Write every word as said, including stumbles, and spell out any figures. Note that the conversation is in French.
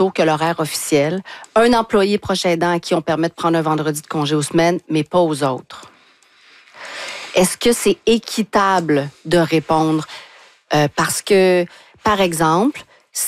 tôt que l'horaire officiel, un employé proche aidant à qui on permet de prendre un vendredi de congé aux semaines, mais pas aux autres. Est-ce que c'est équitable de répondre? Euh, parce que, par exemple,